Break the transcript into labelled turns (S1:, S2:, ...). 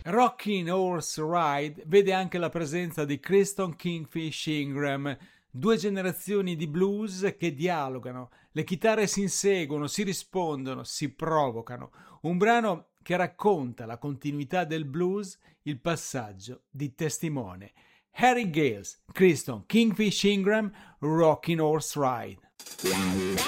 S1: Rockin' Horse Ride vede anche la presenza di Kristen Kingfish Ingram, due generazioni di blues che dialogano, le chitarre si inseguono, si rispondono, si provocano. Un brano che racconta la continuità del blues, il passaggio di testimone. Harry Gales, Kristen Kingfish Ingram, Rockin' Horse Ride.